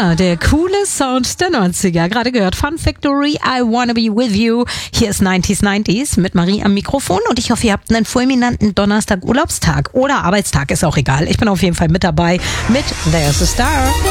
Ja, der coole Sound der 90er. Gerade gehört Fun Factory, I Wanna Be With You. Hier ist 90s mit Marie am Mikrofon und ich hoffe, ihr habt einen fulminanten Donnerstag Urlaubstag oder Arbeitstag, ist auch egal. Ich bin auf jeden Fall mit dabei mit There's a Star.